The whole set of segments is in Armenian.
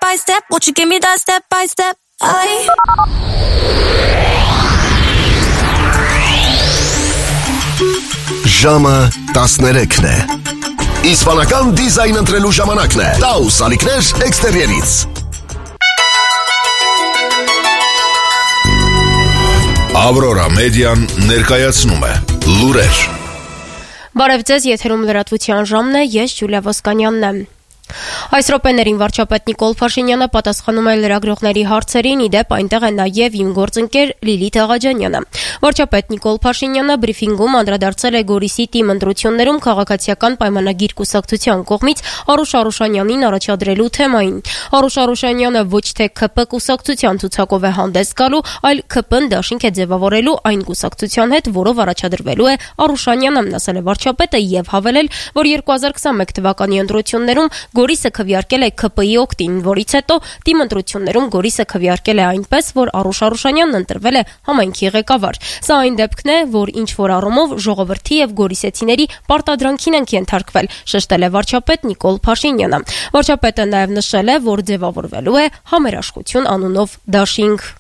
by step? Won't you give me that step by step? Ժամը 13-ն է։ Իսպանական դիզայն ընտրելու ժամանակն է։ Taus ալիքներ էքստերիերից։ Aurora Median ներկայացնում է լուրեր։ Բարև ձեզ, եթերում լրատվության ժամն է, ես Ջուլիա Ոսկանյանն եմ։ Այս րոպեներին վարչապետ Նիկոլ Փաշինյանը պատասխանում է լրագրողների հարցերին, իդեպ այնտեղ է նաև իմ գործընկեր Լիլիթ Աղաջանյանը։ Վարչապետ Նիկոլ Փաշինյանը բրիֆինգում անդրադարձել է Գորիսի թիմ ընտրություններում քաղաքացիական պայմանագիր կուսակցության կողմից Արուշ Արուշանյանին առաջադրելու թեմային։ Արուշ Արուշանյանը ոչ թե ՔՊ կուսակցության ցուցակով է հանդես գալու, այլ ՔՊ-ն դաշինք է ձևավորելու այն կուսակցության հետ, որով առաջադրվելու է Արուշանյանը, ասել է վարչապետը եւ հավելել, որ 2021 թվականի ընտրություններում Գորիսը քվեարկել է ՔՊ-ի օգտին, որից հետո թիմ ընտրություններում Գորիսը քվեարկել է այնպես, որ Արուշ Արուշանյանն ընտրվել է համայնքի ղեկավար։ Սա այն դեպքն է, որ ինչ որ առումով ժողովրդի եւ գորիսեցիների պարտադրանքին ենք ենթարկվել, շեշտել է վարչապետ Նիկոլ Փաշինյանը։ Վարչապետը նաեւ նշել է, որ ձևավորվելու է համերաշխություն անունով դաշինք։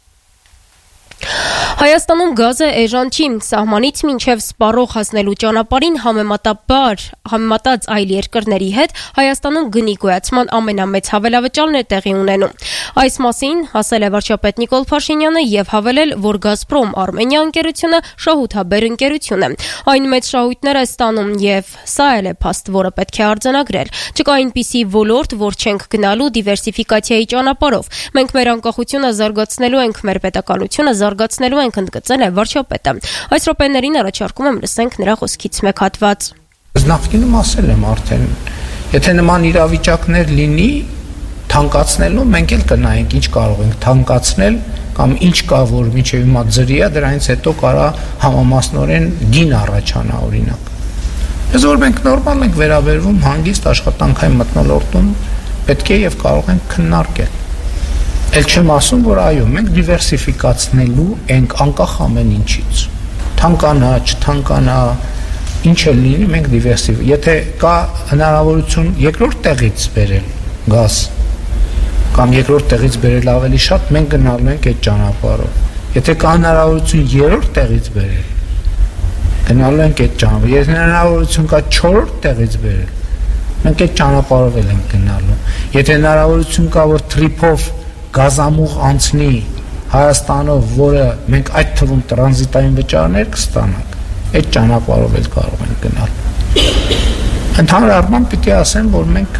Հայաստանում գազը էժան չի, սահմանից մինչև սպառող հասնելու ճանապարհին համեմատած այլ երկրների հետ Հայաստանում գնի գոյացման ամենամեծ հավելավճարն է տեղի ունենում։ Այս մասին ասել է վարչապետ Նիկոլ Փաշինյանը եւ հավելել, որ Գազպրոմ Արմենիա ընկերությունը շահութաբեր ընկերություն է։ Այն մեծ շահույթներ է ստանում եւ սա էլ է փաստ, որը պետք է արձանագրել։ Չկա այնպիսի ոլորտ, որ չենք գնալու դիվերսիֆիկացիայի ճանապարհով։ Մենք մեր անկախությունը զարգացնելու ենք, մեր պետականությունը զարգացնելու ենք, ընդգծել է վարչապետը։ Այս րոպեներին առաջարկում եմ լսենք նրա խոսքից մեկ հատված։ Նախկինում ասել եմ արդեն, եթե նման իրավիճակներ լինի, թանկացնելու մենք էլ կնայենք ինչ կարող ենք թանկացնել կամ ինչ կա, որ մինչև հիմա ձրի է, դրանից հետո կարա համամասնորեն գին առաջանա օրինակ։ Ես որ մենք նորմալ ենք վերաբերվում հանգիստ աշխատանքային մթնոլորտում, պետք է եւ կարող ենք քննարկել։ Էլ չեմ ասում, որ այո, մենք դիվերսիֆիկացնելու ենք անկախ ամեն ինչից։ Թանկանա, չթանկանա, ինչ էլ լինի, մենք եթե կա հնարավորություն երկրորդ տեղից բերել գազ կամ երկրորդ տեղից բերել ավելի շատ, մենք գնալու ենք այդ ճանապարհով։ Եթե կա հնարավորություն երրորդ տեղից բերել, գնալու ենք այդ ճանապարհով։ Եթե հնարավորություն կա չորրորդ տեղից բերել, մենք այդ ճանապարհով ենք գնալու։ Եթե հնարավորություն կա, որ թրիփով գազամուղ անցնի Հայաստանով, որը մենք այդ թվում տրանզիտային վճարներ կստանանք, այդ ճանապարհով էլ կարող ենք գնալ։ Ընդհանուր առմամբ պիտի ասեմ, որ մենք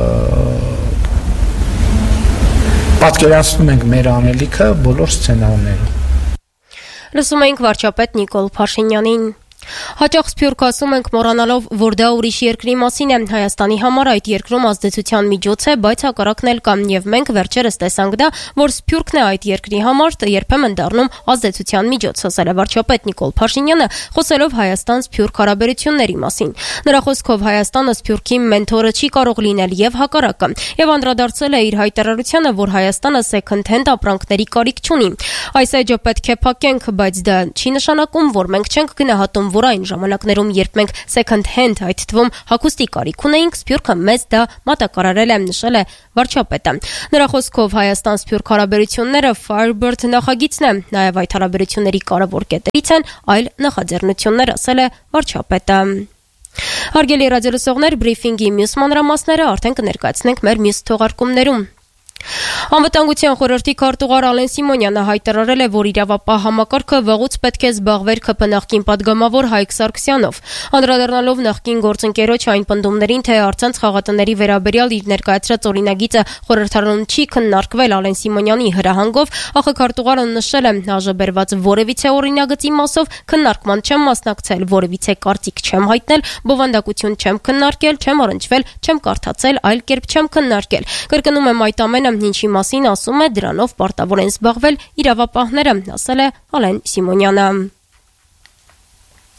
պատկերացնում ենք մեր անելիքը բոլոր սցենարներում։ Լսում ենք վարչապետ Նիկոլ Փաշինյանին։ Հաճախ սփյուռք ասում ենք մոռանալով, որ դա ուրիշ երկրի մասին է, Հայաստանի համար այդ երկրում ազդեցության միջոց է, բայց հակառակն էլ կա, եւ մենք վերջերս տեսանք դա, որ սփյուռքն է այդ երկրի համար երբեմն դառնում ազդեցության միջոց, ասել է վարչապետ Նիկոլ Փաշինյանը, խոսելով Հայաստան-սփյուռք հարաբերությունների մասին։ Նրա խոսքով Հայաստանը սփյուռքի մենթորը չի կարող լինել եւ հակառակը, եւ անդրադարձել է իր հայտարարությանը, որ Հայաստանը second hand ապրանքների կարիք չունի։ Այս էջը պետք է փակենք, բայց դա չի նշանակում, որ մենք չենք գնահատում, որ այն ժամանակներում, երբ մենք second hand, այդ թվում հագուստի կարիք ունեինք, սփյուռքը մեզ դա մատակարարել է, նշել է վարչապետը։ Նրա խոսքով Հայաստան-սփյուռք հարաբերությունները Firebird նախագիծն է, նաև այդ հարաբերությունների կարևոր կետերից են այլ նախաձեռնություններ, ասել է վարչապետը։ Հարգելի ռադիոլսողներ, բրիֆինգի մյուս մանրամասները արդեն կներկայացնենք մեր մյուս թողարկումներում։ Անվտանգության խորհրդի քարտուղար Ալեն Սիմոնյանը հայտարարել է, որ իրավապահ համակարգը վաղուց պետք է զբաղվեր ՔՊ նախկին падգամավոր Հայկ Սարգսյանով։ Անդրադառնալով նախկին գործընկերոջ այն պնդումներին, թե առցանց խաղատների վերաբերյալ իր ներկայացրած օրինագիծը խորհրդարանում չի քննարկվել Ալեն Սիմոնյանի հրահանգով, ԱԽ քարտուղարը նշել է, հաշվաբերված որևիցե օրինագծի մասով քննարկման չեմ մասնակցել, որևիցե կարծիք չեմ հայտնել, բովանդակություն չեմ քննարկել, չեմ առնչվել, չեմ կարդացել, այլ կերպ չեմ քննարկել։ Կրկնում եմ այդ ամենը ինչի մասին ասում է, դրանով պարտավոր են զբաղվել իրավապահները, ասել է Ալեն Սիմոնյանը։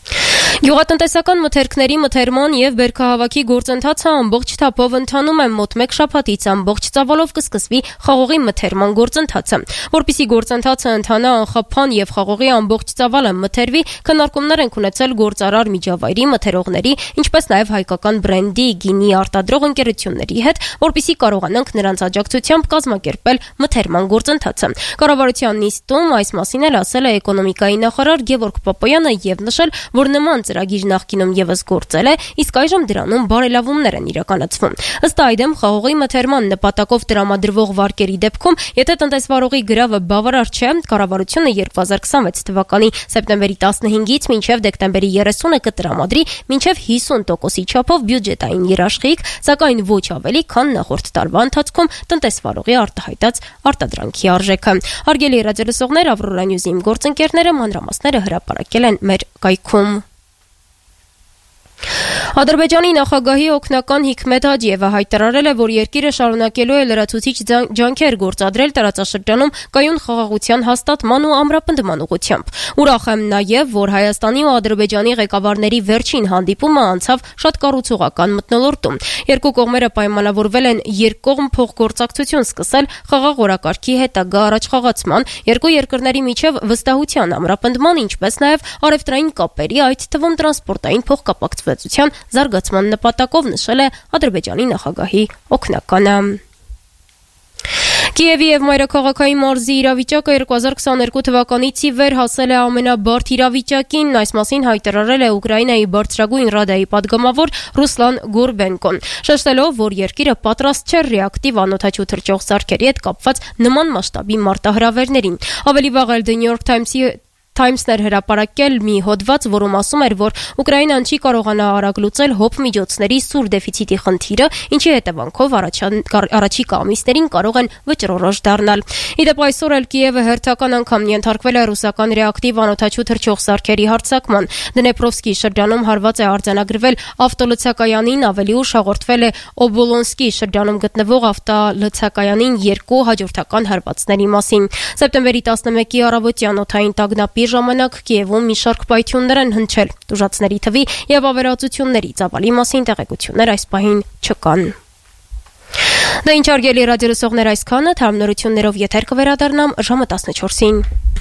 Գյուղատնտեսական մթերքների մթերման եւ բերքահավաքի գործընթացը ամբողջ թափով ընթանում է մոտ 1 շաբաթից ամբողջ ծավալով կսկսվի խաղողի մթերման գործընթացը։ Որպեսզի գործընթացը ընթանա անխափան եւ խաղողի ամբողջ ծավալը մթերվի, քննարկումներ են ունեցել գործարար միջավայրի մթերողների, ինչպես նաեւ հայկական բրենդի գինի արտադրող ընկերությունների հետ, որպեսզի կարողանանք նրանց աջակցությամբ կազմակերպել մթերման գործընթացը։ Կառավարության նիստում այս մասին էլ ասել է էկոնոմիկայի նախարար Գևորգ Պապոյանը եւ նշել, որ նման ծրագիր նախկինում եւս գործել է, իսկ այժմ դրանում բարելավումներ են իրականացվում։ Ըստ այդմ խաղողի մթերման նպատակով տրամադրվող վարկերի դեպքում, եթե տնտեսվարողի գրավը բավարար չէ, կառավարությունը 2026 թվականի սեպտեմբերի 15-ից մինչև դեկտեմբերի 30-ը կտրամադրի մինչև 50%-ի չափով բյուջետային երաշխիք, սակայն ոչ ավելի, քան նախորդ տարվա ընթացքում տնտեսվարողի արտահայտած արտադրանքի արժեքը։ Հարգելի ռադիոլսողներ, Ավրորա Նյուզի գործընկերները մանրամասները հրապարակել են մեր կայքում։ Ադրբեջանի նախագահի օգնական Հիկմետ Հաջիևը հայտարարել է, որ երկիրը շարունակելու է լրացուցիչ ջանքեր գործադրել տարածաշրջանում կայուն խաղաղության հաստատման ու ամրապնդման ուղղությամբ։ Ուրախ եմ նաև, որ Հայաստանի ու Ադրբեջանի ղեկավարների վերջին հանդիպումը անցավ շատ կառուցողական մթնոլորտում։ Երկու կողմերը պայմանավորվել են երկկողմ փոխգործակցություն սկսել խաղաղ օրակարգի հետագա առաջխաղացման, երկու երկրների միջև վստահության ամրապնդման, ինչպես նաև առևտրային կապերի, այդ թվում տրանսպորտային փոխկապակցվածության զարգացման նպատակով, նշել է Ադրբեջանի նախագահի օգնականը։ Կիևի եւ մայրաքաղաքային մարզի իրավիճակը 2022 թվականից ի վեր հասել է ամենաբարդ իրավիճակին, այս մասին հայտարարել է Ուկրաինայի բարձրագույն ռադայի падգամավոր Ռուսլան Գորբենկոն, շեշտելով, որ երկիրը պատրաստ չէ ռեակտիվ անօդաչու թռչող սարքերի հետ կապված նման մասշտաբի մարտահրավերներին։ Ավելի վաղ էլ The New York Times-ն էր հրապարակել մի հոդված, որում ասում էր, որ Ուկրաինան չի կարողանա արագ լուծել հոբ միջոցների սուր դեֆիցիտի խնդիրը, ինչի հետևանքով առաջիկա ամիսներին կարող են վճռորոշ դառնալ։ Իդեպ այսօր էլ Կիևը հերթական անգամ ենթարկվել է ռուսական ռեակտիվ անօդաչու թռչող սարքերի հարձակման։ Դնեպրովսկի շրջանում հարված է արձանագրվել ավտոլցակայանին, ավելի ուշ հաղորդվել է Օբոլոնսկի շրջանում գտնվող ավտոլցակայանին 2 հաջորդական հարվածների մասին։ Սեպտեմբերի 11-ի առավոտյան օդային տագնապի ժամանակ Կիևում մի շարք պայթյուններ են հնչել։ Տուժածների թվի եւ ավերածությունների ծավալի մասին տեղեկություններ այս պահին չկան։ Դա ինչ, հարգելի ռադիոլսողներ, այսքանը, թարմ նորություններով եթեր կվերադառնամ ժամը 14-ին։